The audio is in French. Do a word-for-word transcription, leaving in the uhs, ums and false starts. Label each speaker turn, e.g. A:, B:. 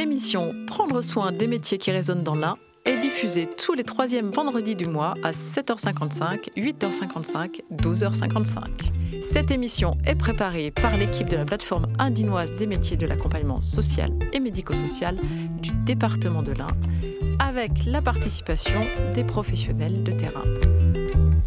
A: l'émission Prendre soin des métiers qui résonnent dans l'Ain est diffusée tous les troisièmes vendredis du mois à sept heures cinquante-cinq, huit heures cinquante-cinq, douze heures cinquante-cinq. Cette émission est préparée par l'équipe de la plateforme indinoise des métiers de l'accompagnement social et médico-social du département de l'Ain, avec la participation des professionnels de terrain.